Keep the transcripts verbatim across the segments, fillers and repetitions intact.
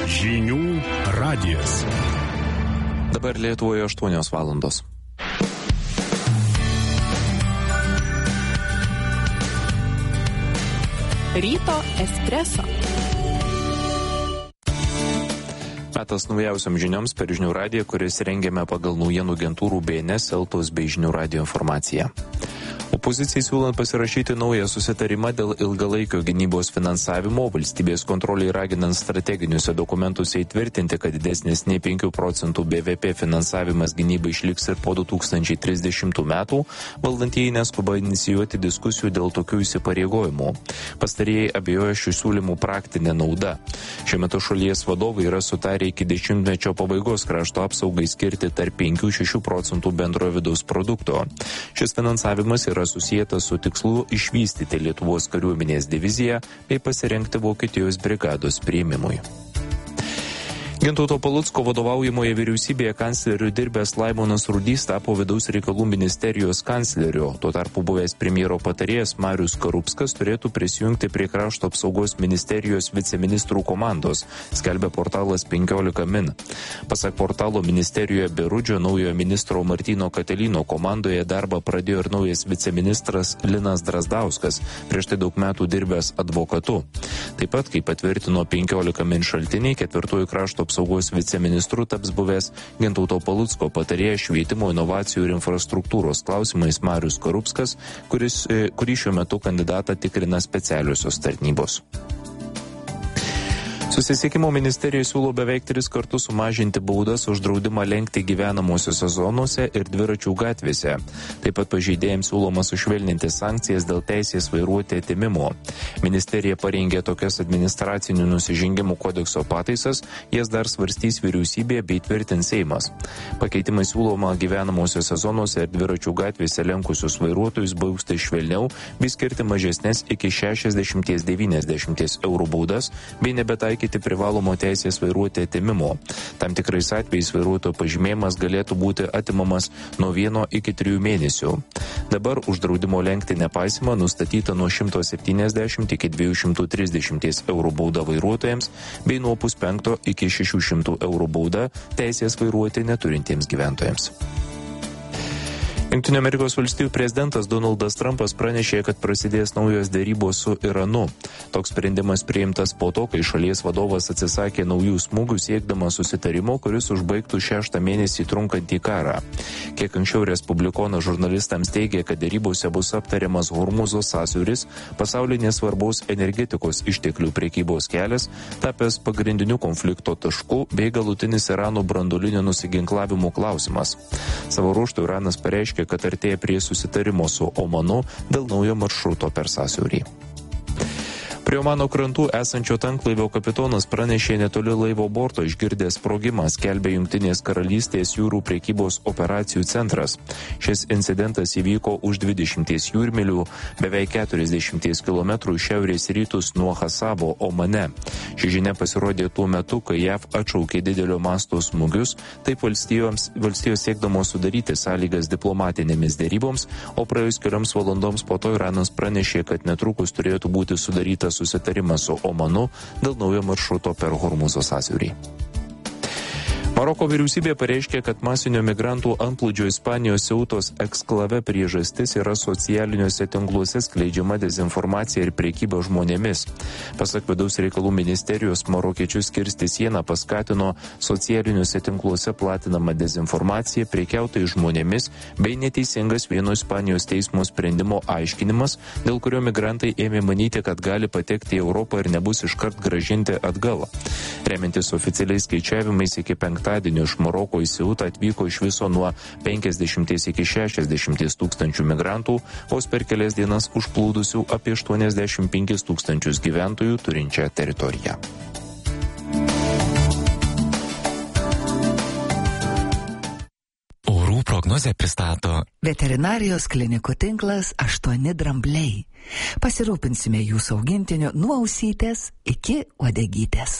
Žinių radijas. Dabar Lietuvoje aštuonios valandos. Ryto espreso. Metas naujausiam žinioms per Žinių radiją, kuris rengiame pagal naujienų agentūrų B N S, Eltos bei Žinių radijo informaciją. Opozicijai siūlant pasirašyti naują susitarimą dėl ilgalaikio gynybos finansavimo, valstybės kontroliai raginant strateginiuose dokumentuose įtvirtinti, kad didesnis nei penkių procentų B V P finansavimas gynybai išliks ir po du tūkstančiai trisdešimtų metų, valdantieji neskuba inicijuoti diskusijų dėl tokių įsipareigojimų. Pastarieji abejoja šių siūlymų praktinė nauda. Šiuo metu šalies vadovai yra sutarę iki dešimtmečio pabaigos krašto apsaugai skirti tarp penkių iki šešių procentų bendrojo vidaus produkto. Šis finansavimas yra susijęs su tikslu išvystyti Lietuvos kariuomenės diviziją bei pasirengti Vokietijos brigados priėmimui. Gintauto Palucko vadovaujamoje vyriausybėje kancleriu dirbęs Laimonas Rudys tapo vidaus reikalų ministerijos kancleriu. Tuo tarpu buvęs premjero patarėjas Marius Karupskas turėtų prisijungti prie krašto apsaugos ministerijos viceministrų komandos, skelbia portalas penkiolika min. Pasak portalo, ministerijoje be Rudžio naujojo ministro Martyno Katelino komandoje darbą pradėjo ir naujas viceministras Linas Drazdauskas, prieš tai daug metų dirbęs advokatu. Taip pat, kaip patvirtino penkiolika min šaltiniai, ketvirtojų krašto apsaugos viceministru taps buvęs Gintauto Palucko patarėjas švietimo, inovacijų ir infrastruktūros klausimais Marius Karupskas, kuris, kurį šiuo metu kandidatą tikrina specialiosios tarnybos. Susisiekimo ministerija siūlo beveik tris kartus sumažinti baudas už draudimą lenkti gyvenamosiose zonose ir dviračių gatvėse. Taip pat pažeidėjams siūloma sušvelninti sankcijas dėl teisės vairuoti atėmimo. Ministerija parengė tokias administracinių nusižengimų kodekso pataisas, jas dar svarstys vyriausybė bei tvirtins Seimas. Pakeitimai siūloma gyvenamosiose zonose ir dviračių gatvėse lenkusius vairuotojus bausti švelniau bei skirti mažesnės iki šešiasdešimt devyniasdešimt eurų baudas bei nebetaikyti privalomo teisės vairuoti atėmimo. Tam tikrais atvejais vairuotojo pažymėjimas galėtų būti atimamas nuo vieno iki trijų mėnesių. Dabar už draudimo lenkti nepaisimą nustatyta nuo šimto septyniasdešimt iki dviejų šimtų trisdešimt eurų bauda vairuotojams bei nuo puspenkto iki šešių šimtų eurų bauda teisės vairuoti neturintiems gyventojams. Jungtinių Amerikos valstijų prezidentas Donaldas Trumpas pranešė, kad prasidės naujos dėrybos su Iranu. Toks sprendimas priimtas po to, kai šalies vadovas atsisakė naujų smūgių siekdamas susitarimo, kuris užbaigtų šeštą mėnesį trunkantį karą. Kiek anksčiau respublikonas žurnalistams teigė, kad dėrybose bus aptariamas Hormuzo sąsiauris, pasaulinės svarbos energetikos išteklių prekybos kelias, tapęs pagrindiniu konflikto tašku bei galutinis Irano branduolinio nusiginklavimo klausimas. Savo ruožtu Iranas pareiškė, kad artėja prie susitarimo su Omanu dėl naujo maršruto per sąsiaurį. Prie Omano krantų esančio tanklaivio kapitonas pranešė netoli laivo borto išgirdęs sprogimą, skelbė Jungtinės karalystės jūrų prekybos operacijų centras. Šis incidentas įvyko už dvidešimties jūrmilių, beveik keturiasdešimties kilometrų šiaurės rytus nuo Hasabo, Omane. Ši žinia pasirodė tuo metu, kai J A V atšaukė didelio masto smūgius, taip valstijos siekdamos sudaryti sąlygas diplomatinėmis dėryboms, o praėjus kelioms valandoms po to Iranas pranešė, kad netrukus turėtų būti sudarytas susitarimas su Omanu dėl naujo maršruto per Hormuzo sąsiaurį. Maroko vyriausybė pareiškė, kad masinio migrantų antplūdžio Ispanijos Ceutos eksklave priežastis yra socialiniuose tinkluose skleidžiama dezinformacija ir prekyba žmonėmis. Pasak vidaus reikalų ministerijos, marokiečius kirsti sieną paskatino socialiniuose tinkluose platinama dezinformacija, prekiautojai žmonėmis bei neteisingas vieno Ispanijos teismo sprendimo aiškinimas, dėl kurio migrantai ėmė manyti, kad gali patekti į Europą ir nebus iškart grąžinti atgal. Remiantis oficialiais skaičiavimais, iki penktadienio iš Maroko į Ceutą atvyko iš viso nuo penkiasdešimt iki šešiasdešimt tūkstančių migrantų, vos per kelias dienas užplūdusių apie aštuoniasdešimt penkis tūkstančius gyventojų turinčią teritoriją. Orų prognozę pristato Veterinarijos klinikų tinklas aštuoni drambliai. Pasirūpinsime jūsų augintiniu nuo ausytės iki uodegytės.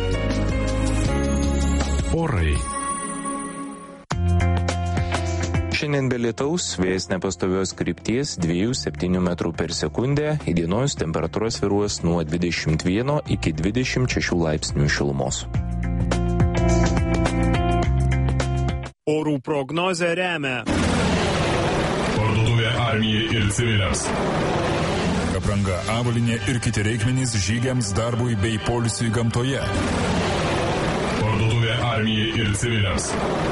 Orai. Šiandien be lietaus, vėjas nepastovios krypties dviejų septynių metrų per sekundę, įdienojus temperatūra svyruos nuo dvidešimt vieno iki dvidešimt šešių laipsnių šilumos. Orų prognozę remia Parduotuvė armijai ir civiliams. Apranga, avalynė ir kiti reikmenys žygiams, darbui bei poilsiui gamtoje. Parduotuvė armijai ir civiliams.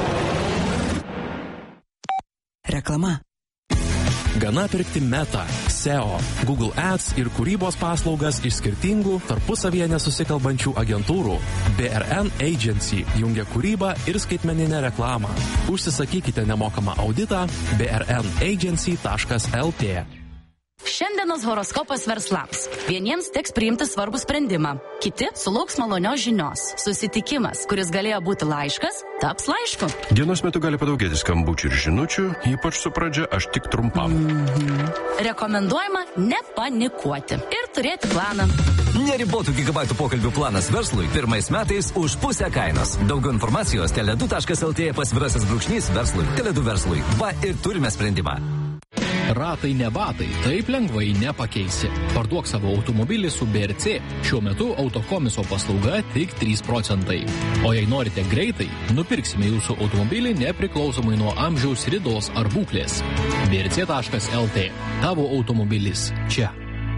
Reklama. Gana pirkti Meta, S E O, Google Ads ir kūrybos paslaugas iš skirtingų, tarpusavyje nesusikalbančių agentūrų. B R N Agency jungia kūrybą ir skaitmeninę reklamą. Užsisakykite nemokamą auditą b r n agency taškas l t. Šiandienos horoskopas verslams. Vieniems teks priimti svarbų sprendimą, kiti sulauks malonios žinios. Susitikimas, kuris galėjo būti laiškas, taps laišku. Dienos metu gali padaugėti skambučių ir žinučių, ypač su pradžia aš tik trumpam. Mm-hmm. Rekomenduojama nepanikuoti ir turėti planą. Neribotų gigabaitų pokalbių planas verslui pirmais metais už pusę kainos. Daugiau informacijos tele du taškas l t pasvirasis brūkšnys verslui. tele du verslui. Va ir turime sprendimą. Ratai ne batai, taip lengvai nepakeisi. Parduok savo automobilį su B R C. Šiuo metu autokomiso paslauga tik trys procentai. O jei norite greitai, nupirksime jūsų automobilį nepriklausomai nuo amžiaus, ridos ar būklės. b r c taškas l t. Tavo automobilis čia.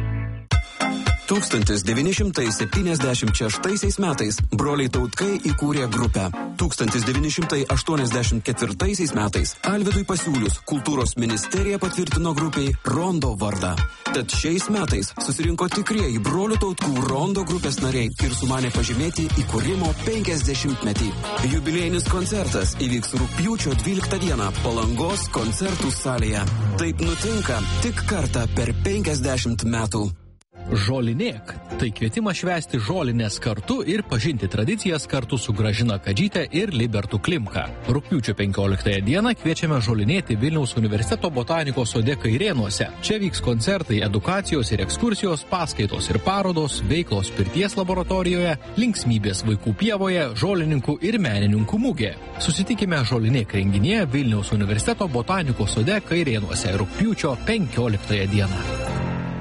tūkstantis devyni šimtai septyniasdešimt šeštaisiais metais broliai Tautkai įkūrė grupę. tūkstantis devyni šimtai aštuoniasdešimt ketvirtaisiais metais Alvydui pasiūlius kultūros ministerija patvirtino grupiai Rondo vardą. Tad šiais metais susirinko tikrieji brolių Tautkų Rondo grupės nariai ir sumanė pažymėti įkūrimo penkiasdešimtmetį. Jubiliejinis koncertas įvyks rugpjūčio dvyliktą dieną Palangos koncertų salėje. Taip nutinka tik kartą per penkiasdešimt metų. Žolinėk – tai kvietimas švęsti žolinės kartu ir pažinti tradicijas kartu su Gražina Kadžyte ir Libertu Klimka. Rugpjūčio penkioliktąją dieną kviečiame žolinėti Vilniaus universiteto botanikos sode Kairėnuose. Čia vyks koncertai, edukacijos ir ekskursijos, paskaitos ir parodos, veiklos pirties laboratorijoje, linksmybės vaikų pievoje, žolininkų ir menininkų mugė. Susitikime Žolinėk renginėje Vilniaus universiteto botanikos sode Kairėnuose rugpjūčio penkioliktąją dieną.